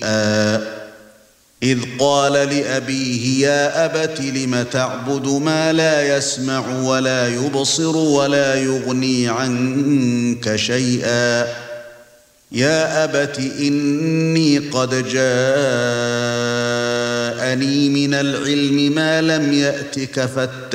إذ قال لأبيه يا أبت لم تعبد ما لا يسمع ولا يبصر ولا يغني عنك شيئا يا أبت إني قد جاءني من العلم ما لم يأتك